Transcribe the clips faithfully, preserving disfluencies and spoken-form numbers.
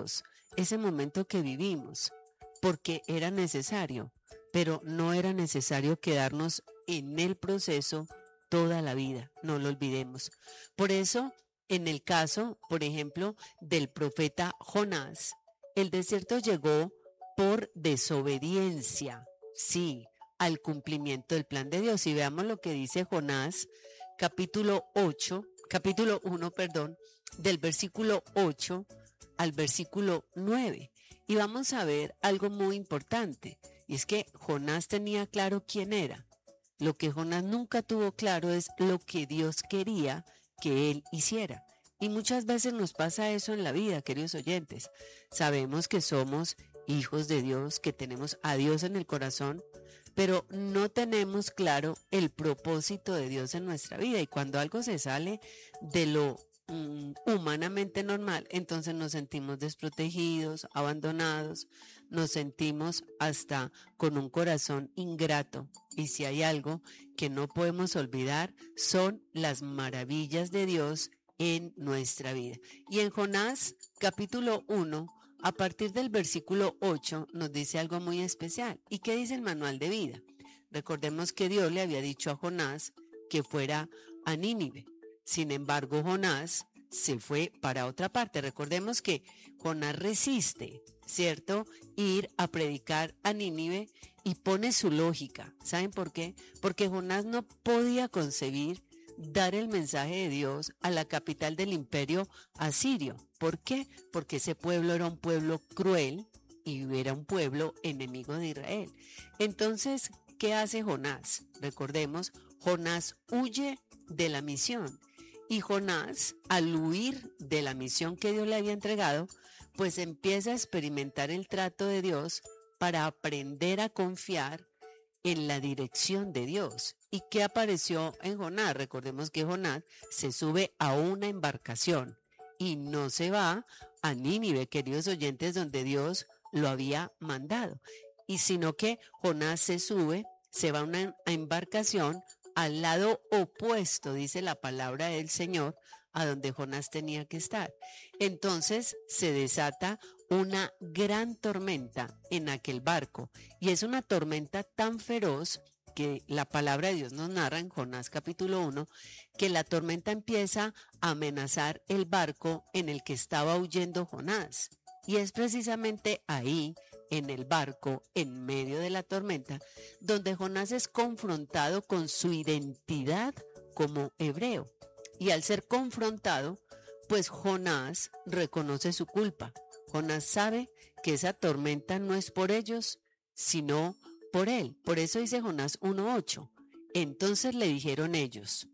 Dios ese momento que vivimos, porque era necesario, pero no era necesario quedarnos en el proceso toda la vida, no lo olvidemos. Por eso, en el caso, por ejemplo, del profeta Jonás, el desierto llegó por desobediencia, sí, al cumplimiento del plan de Dios. Y veamos lo que dice Jonás, capítulo ocho, capítulo uno, perdón, del versículo ocho al versículo nueve. Y vamos a ver algo muy importante, y es que Jonás tenía claro quién era. Lo que Jonás nunca tuvo claro es lo que Dios quería que él hiciera. Y muchas veces nos pasa eso en la vida, queridos oyentes. Sabemos que somos hijos de Dios, que tenemos a Dios en el corazón, pero no tenemos claro el propósito de Dios en nuestra vida. Y cuando algo se sale de lo mm, humanamente normal, entonces nos sentimos desprotegidos, abandonados, nos sentimos hasta con un corazón ingrato. Y si hay algo que no podemos olvidar, son las maravillas de Dios en nuestra vida. Y en Jonás, capítulo uno, a partir del versículo ocho, nos dice algo muy especial. ¿Y qué dice el manual de vida? Recordemos que Dios le había dicho a Jonás que fuera a Nínive. Sin embargo, Jonás se fue para otra parte. Recordemos que Jonás resiste, ¿cierto?, ir a predicar a Nínive y pone su lógica. ¿Saben por qué? Porque Jonás no podía concebir dar el mensaje de Dios a la capital del imperio asirio. ¿Por qué? Porque ese pueblo era un pueblo cruel y era un pueblo enemigo de Israel. Entonces, ¿qué hace Jonás? Recordemos, Jonás huye de la misión. Y Jonás, al huir de la misión que Dios le había entregado, pues empieza a experimentar el trato de Dios para aprender a confiar en la dirección de Dios. ¿Y qué apareció en Jonás? Recordemos que Jonás se sube a una embarcación y no se va a Nínive, queridos oyentes, donde Dios lo había mandado, y sino que Jonás se sube, se va a una embarcación al lado opuesto, dice la palabra del Señor, a donde Jonás tenía que estar. Entonces se desata una gran tormenta en aquel barco, y es una tormenta tan feroz que la palabra de Dios nos narra en Jonás capítulo uno, que la tormenta empieza a amenazar el barco en el que estaba huyendo Jonás. Y es precisamente ahí, en el barco, en medio de la tormenta, donde Jonás es confrontado con su identidad como hebreo. Y al ser confrontado, pues Jonás reconoce su culpa. Jonás sabe que esa tormenta no es por ellos, sino por él. Por eso dice Jonás uno ocho. Entonces le dijeron ellos,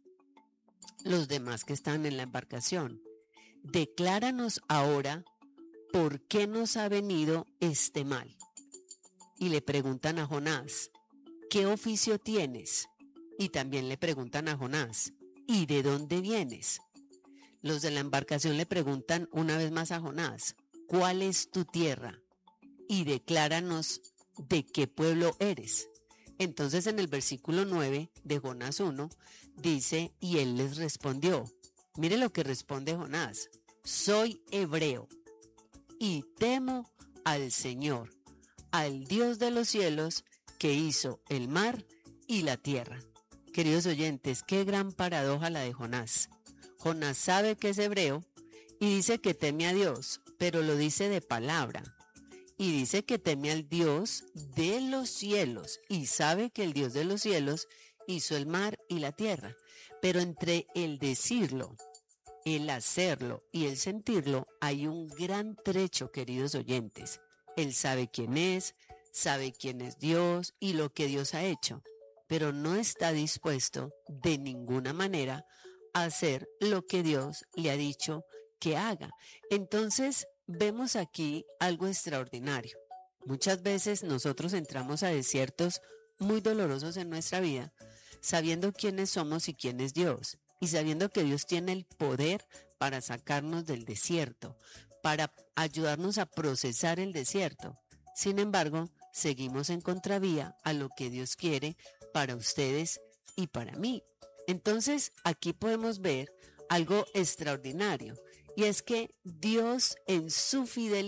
los demás que están en la embarcación, decláranos ahora por qué nos ha venido este mal. Y le preguntan a Jonás, ¿qué oficio tienes? Y también le preguntan a Jonás, ¿y de dónde vienes? Los de la embarcación le preguntan una vez más a Jonás, ¿cuál es tu tierra? Y decláranos de qué pueblo eres. Entonces en el versículo nueve de Jonás uno dice, y él les respondió, mire lo que responde Jonás, soy hebreo y temo al Señor, al Dios de los cielos, que hizo el mar y la tierra. Queridos oyentes, qué gran paradoja la de Jonás. Jonás sabe que es hebreo y dice que teme a Dios, pero lo dice de palabra. Y dice que teme al Dios de los cielos y sabe que el Dios de los cielos hizo el mar y la tierra. Pero entre el decirlo, el hacerlo y el sentirlo hay un gran trecho, queridos oyentes. Él sabe quién es, sabe quién es Dios y lo que Dios ha hecho, pero no está dispuesto de ninguna manera a hacer lo que Dios le ha dicho que haga. Entonces vemos aquí algo extraordinario. Muchas veces nosotros entramos a desiertos muy dolorosos en nuestra vida, sabiendo quiénes somos y quién es Dios, y sabiendo que Dios tiene el poder para sacarnos del desierto, para ayudarnos a procesar el desierto. Sin embargo, seguimos en contravía a lo que Dios quiere para ustedes y para mí. Entonces, aquí podemos ver algo extraordinario, y es que Dios en su fidelidad